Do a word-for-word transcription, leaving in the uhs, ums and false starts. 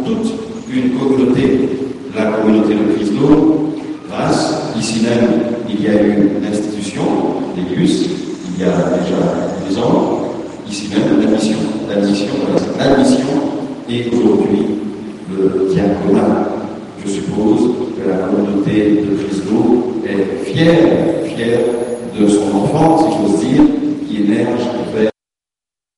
toute une communauté, la communauté de Christo, grâce, ici même, il y a eu une institution, l'Église, il y a déjà des ans, ici même, la mission, la mission, la mission, et aujourd'hui, le diaconat. Je suppose que la communauté de Christo est fière, fière de son enfant, si j'ose dire, qui émerge vers